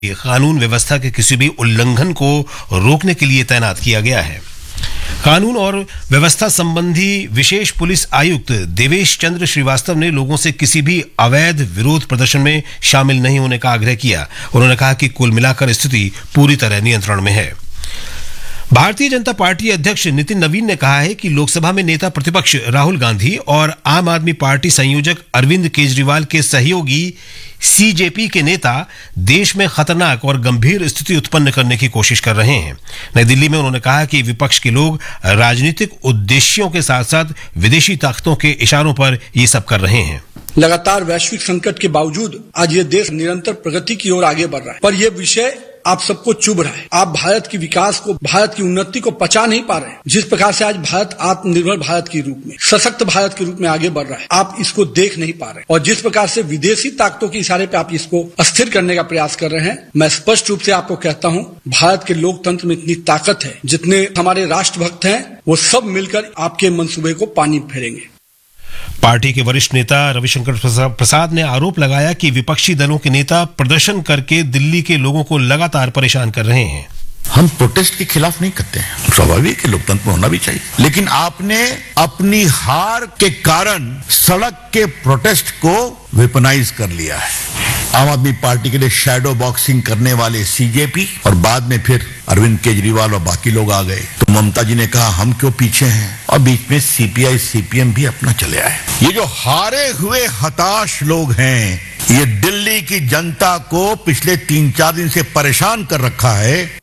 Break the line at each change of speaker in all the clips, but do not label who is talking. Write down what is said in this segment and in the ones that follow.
कानून व्यवस्था के किसी भी उल्लंघन को रोकने के लिए तैनात किया गया है। कानून और व्यवस्था संबंधी विशेष पुलिस आयुक्त देवेश चंद्र श्रीवास्तव ने लोगों से किसी भी अवैध विरोध प्रदर्शन में शामिल नहीं होने का आग्रह किया। उन्होंने कहा कि कुल मिलाकर स्थिति पूरी तरह नियंत्रण में है। भारतीय जनता पार्टी अध्यक्ष नितिन नवीन ने कहा है कि लोकसभा में नेता प्रतिपक्ष राहुल गांधी और आम आदमी पार्टी संयोजक अरविंद केजरीवाल के सहयोगी सीजेपी के नेता देश में खतरनाक और गंभीर स्थिति उत्पन्न करने की कोशिश कर रहे हैं। नई दिल्ली में उन्होंने कहा कि विपक्ष के लोग राजनीतिक उद्देश्यों के साथ साथ विदेशी ताकतों के इशारों पर ये सब कर रहे हैं।
लगातार वैश्विक संकट के बावजूद आज ये देश निरंतर प्रगति की ओर आगे बढ़ रहा है, पर यह विषय आप सबको चुभ रहा है। आप भारत की विकास को, भारत की उन्नति को पचा नहीं पा रहे हैं। जिस प्रकार से आज भारत आत्मनिर्भर भारत के रूप में, सशक्त भारत के रूप में आगे बढ़ रहा है, आप इसको देख नहीं पा रहे। और जिस प्रकार से विदेशी ताकतों के इशारे पे आप इसको अस्थिर करने का प्रयास कर रहे हैं, मैं स्पष्ट रूप से आपको कहता हूं, भारत के लोकतंत्र में इतनी ताकत है, जितने हमारे राष्ट्रभक्त हैं वो सब मिलकर आपके मंसूबे को पानी फेरेंगे।
पार्टी के वरिष्ठ नेता रविशंकर प्रसाद ने आरोप लगाया कि विपक्षी दलों के नेता प्रदर्शन करके दिल्ली के लोगों को लगातार परेशान कर रहे हैं।
हम प्रोटेस्ट के खिलाफ नहीं करते हैं, स्वाभाविक है, लोकतंत्र में होना भी चाहिए, लेकिन आपने अपनी हार के कारण सड़क के प्रोटेस्ट को वेपनाइज कर लिया है। आम आदमी पार्टी के लिए शैडो बॉक्सिंग करने वाले सीजेपी और बाद में फिर अरविंद केजरीवाल और बाकी लोग आ गए तो ममता जी ने कहा हम क्यों पीछे हैं, और बीच में सीपीआई सीपीएम भी अपना चले आए। ये जो हारे हुए हताश लोग हैं, ये दिल्ली की जनता को पिछले 3-4 दिन से परेशान कर रखा है।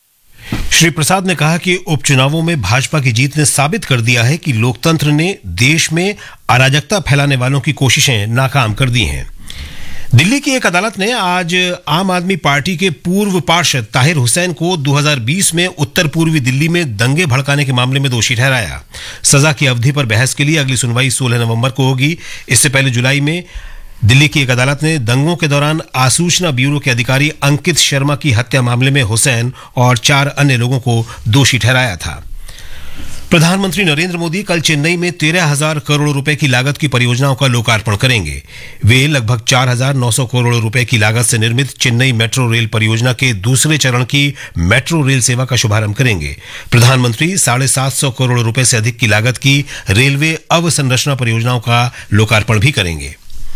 श्री प्रसाद ने कहा कि उपचुनावों में भाजपा की जीत ने साबित कर दिया है कि लोकतंत्र ने देश में अराजकता फैलाने वालों की कोशिशें नाकाम कर दी हैं। दिल्ली की एक अदालत ने आज आम आदमी पार्टी के पूर्व पार्षद ताहिर हुसैन को 2020 में उत्तर पूर्वी दिल्ली में दंगे भड़काने के मामले में दोषी ठहराया। सजा की अवधि पर बहस के लिए अगली सुनवाई 16 नवंबर को होगी। इससे पहले जुलाई में दिल्ली की एक अदालत ने दंगों के दौरान आसूचना ब्यूरो के अधिकारी अंकित शर्मा की हत्या मामले में हुसैन और 4 अन्य लोगों को दोषी ठहराया था। प्रधानमंत्री नरेंद्र मोदी कल चेन्नई में 13,000 करोड़ रुपए की लागत की परियोजनाओं का लोकार्पण करेंगे। वे लगभग 4,900 करोड़ रुपए की लागत से निर्मित चेन्नई मेट्रो रेल परियोजना के दूसरे चरण की मेट्रो रेल सेवा का शुभारंभ करेंगे। प्रधानमंत्री 750 करोड़ रुपए से अधिक की लागत की रेलवे अवसंरचना परियोजनाओं का लोकार्पण भी करेंगे।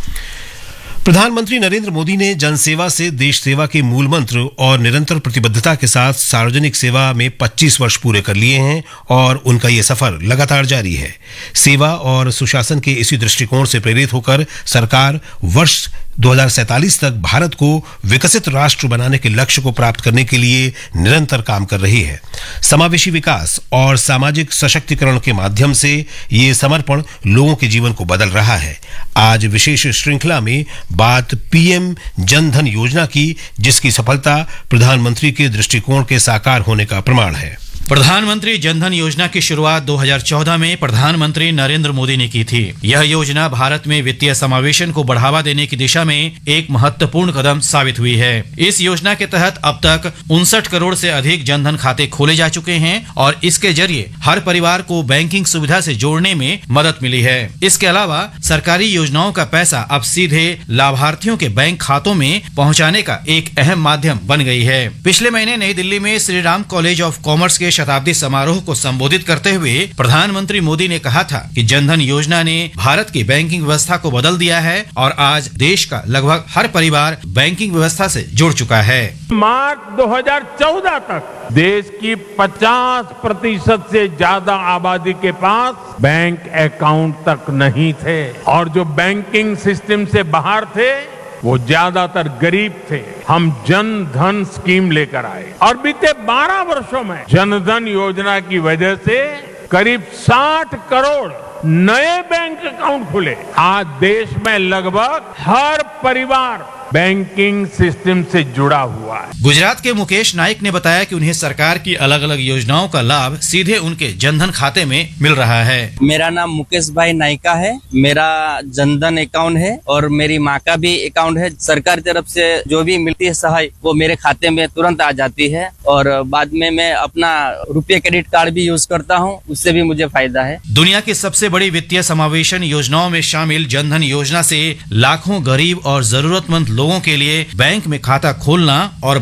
प्रधानमंत्री नरेंद्र मोदी ने जनसेवा से देश सेवा के मूल मंत्र और निरंतर प्रतिबद्धता के साथ सार्वजनिक सेवा में 25 वर्ष पूरे कर लिए हैं और उनका ये सफर लगातार जारी है। सेवा और सुशासन के इसी दृष्टिकोण से प्रेरित होकर सरकार वर्ष 2047 तक भारत को विकसित राष्ट्र बनाने के लक्ष्य को प्राप्त करने के लिए निरंतर काम कर रही है। समावेशी विकास और सामाजिक सशक्तिकरण के माध्यम से ये समर्पण लोगों के जीवन को बदल रहा है। आज विशेष श्रृंखला में बात पीएम जन धन योजना की, जिसकी सफलता प्रधानमंत्री के दृष्टिकोण के साकार होने का प्रमाण है।
प्रधानमंत्री जनधन योजना की शुरुआत 2014 में प्रधानमंत्री नरेंद्र मोदी ने की थी। यह योजना भारत में वित्तीय समावेशन को बढ़ावा देने की दिशा में एक महत्वपूर्ण कदम साबित हुई है। इस योजना के तहत अब तक 59 करोड़ से अधिक जनधन खाते खोले जा चुके हैं और इसके जरिए हर परिवार को बैंकिंग सुविधा से जोड़ने में मदद मिली है। इसके अलावा सरकारी योजनाओं का पैसा अब सीधे लाभार्थियों के बैंक खातों में पहुँचाने का एक अहम माध्यम बन गई है। पिछले महीने नई दिल्ली में Shri Ram college of commerce के शताब्दी समारोह को संबोधित करते हुए प्रधानमंत्री मोदी ने कहा था कि जनधन योजना ने भारत की बैंकिंग व्यवस्था को बदल दिया है और आज देश का लगभग हर परिवार बैंकिंग व्यवस्था से जुड़ चुका है।
मार्च 2014 तक देश की 50% से ज्यादा आबादी के पास बैंक अकाउंट तक नहीं थे और जो बैंकिंग सिस्टम से बाहर थे वो ज्यादातर गरीब थे। हम जन धन स्कीम लेकर आए और बीते 12 वर्षों में जन धन योजना की वजह से करीब 60 करोड़ नए बैंक अकाउंट खुले। आज देश में लगभग हर परिवार बैंकिंग सिस्टम से जुड़ा हुआ है।
गुजरात के मुकेश नाइक ने बताया कि उन्हें सरकार की अलग अलग योजनाओं का लाभ सीधे उनके जनधन खाते में मिल रहा है।
मेरा नाम मुकेश भाई नाइका है। मेरा जनधन अकाउंट है और मेरी माँ का भी अकाउंट है। सरकार की तरफ से जो भी मिलती है सहाय वो मेरे खाते में तुरंत आ जाती है और बाद में मैं अपना रुपये क्रेडिट कार्ड भी यूज करता हूँ, उससे भी मुझे फायदा है।
दुनिया की सबसे बड़ी वित्तीय समावेशन योजनाओं में शामिल जनधन योजना से लाखों गरीब और जरूरतमंद लोगों के लिए बैंक में खाता खोलना और